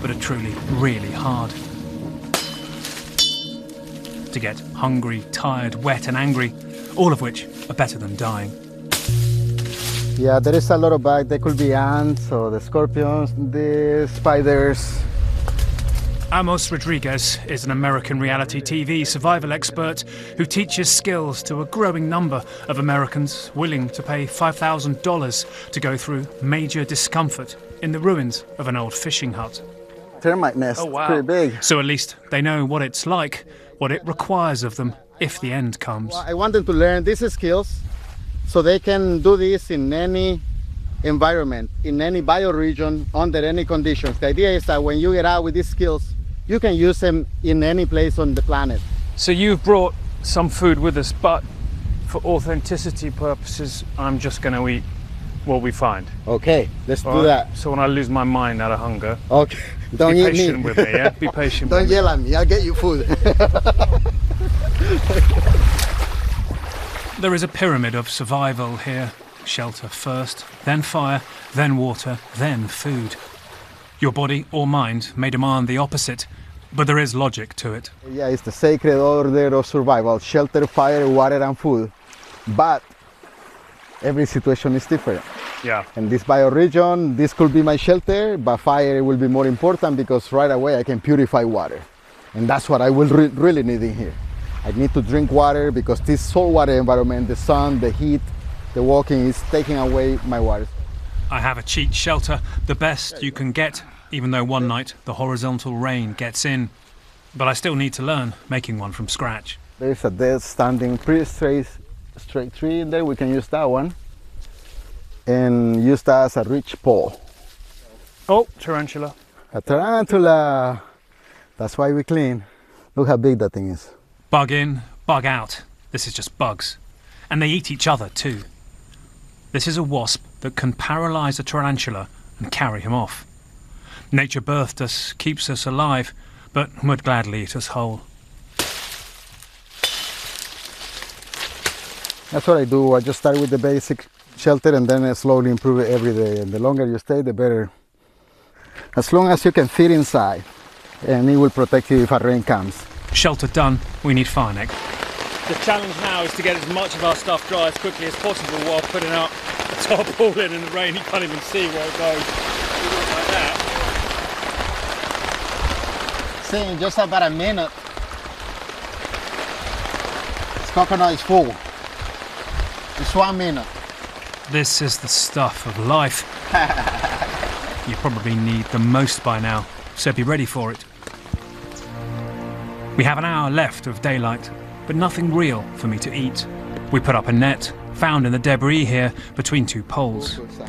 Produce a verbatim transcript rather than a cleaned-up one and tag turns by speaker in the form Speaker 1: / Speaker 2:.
Speaker 1: but are truly, really hard. To get hungry, tired, wet and angry, all of which are better than dying.
Speaker 2: Yeah, there is a lot of bugs. There could be ants or the scorpions, the spiders.
Speaker 1: Amos Rodriguez is an American reality T V survival expert who teaches skills to a growing number of Americans willing to pay five thousand dollars to go through major discomfort in the ruins of an old fishing hut.
Speaker 2: Termite nest,
Speaker 1: Oh, wow.
Speaker 2: Pretty big.
Speaker 1: So at least they know what it's like, what it requires of them if the end comes.
Speaker 2: Well, I want them to learn these skills so they can do this in any environment, in any bioregion, under any conditions. The idea is that when you get out with these skills, you can use them in any place on the planet.
Speaker 1: So you've brought some food with us, but for authenticity purposes, I'm just going to eat what we find.
Speaker 2: Okay, let's
Speaker 1: All
Speaker 2: do
Speaker 1: right?
Speaker 2: that.
Speaker 1: So when I lose my mind out of hunger,
Speaker 2: Okay, don't
Speaker 1: be
Speaker 2: eat
Speaker 1: patient
Speaker 2: me.
Speaker 1: with me, yeah? Be patient
Speaker 2: Don't
Speaker 1: with me.
Speaker 2: yell at me, I'll get you food.
Speaker 1: There is a pyramid of survival here. Shelter first, then fire, then water, then food. Your body or mind may demand the opposite, but there is logic to it.
Speaker 2: Yeah, it's the sacred order of survival: shelter, fire, water and food. But every situation is different.
Speaker 1: Yeah.
Speaker 2: In this bioregion, this could be my shelter, but fire will be more important because right away I can purify water. And that's what I will re really need in here. I need to drink water because this saltwater environment, the sun, the heat, the walking is taking away my water.
Speaker 1: I have a cheap shelter, the best you can get, even though one night the horizontal rain gets in. But I still need to learn making one from scratch.
Speaker 2: There's a dead standing pretty straight, straight tree in there. We can use that one and use that as a ridge pole.
Speaker 1: Oh, tarantula.
Speaker 2: A tarantula. That's why we clean. Look how big that thing is.
Speaker 1: Bug in, bug out. This is just bugs. And they eat each other too. This is a wasp that can paralyze a tarantula and carry him off. Nature birthed us, keeps us alive, but would gladly eat us whole.
Speaker 2: That's what I do. I just start with the basic shelter and then I slowly improve it every day. And the longer you stay, the better. As long as you can fit inside, and it will protect you if a rain comes.
Speaker 1: Shelter done, we need fire next. The challenge now is to get as much of our stuff dry as quickly as possible while putting out a tarpaulin in the rain. You can't even see where it goes. Like that.
Speaker 2: See, in just about a minute, this coconut is full. Just one minute.
Speaker 1: This is the stuff of life. You probably need the most by now, so be ready for it. We have an hour left of daylight, but nothing real for me to eat. We put up a net, found in the debris here between two poles.